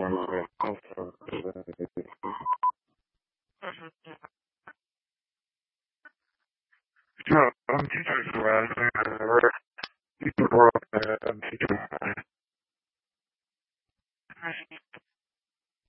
Yeah, I'm teaching, so I think you grew up and teaching.